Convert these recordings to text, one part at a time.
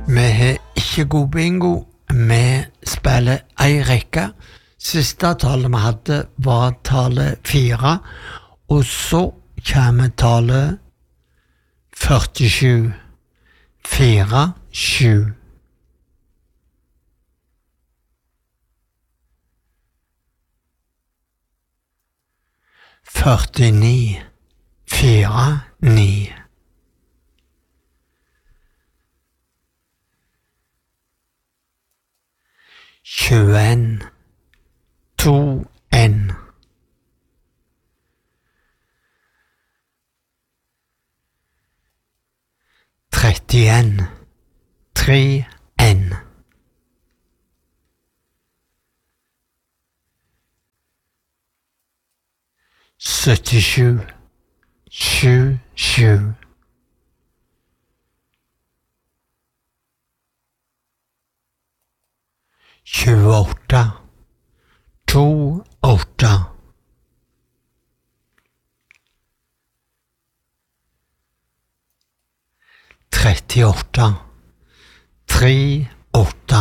Vi har ikke god bingo, vi spiller ei rekke. Siste tallet vi hadde var tallet 4, og så kommer tallet 47. 4, 7. Førtini, 4, 9. Tjueen, 2, 1. Trettien, 3, 1. Syttisju, 7, 7. Tjueåtte, 2, 8. Trettiåtte, 3, 8.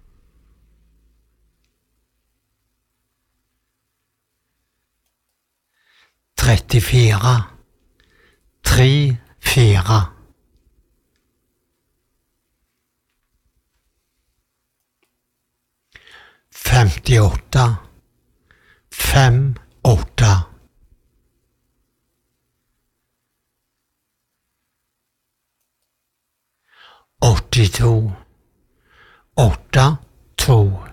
Trettifire, 3, 4. Femtiåtte, 5, 8. Åttito, 8, 2.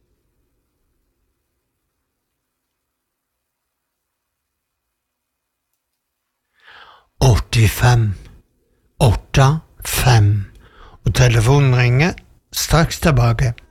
Åttifem, 8, 5. Og telefonen ringer straks tilbake.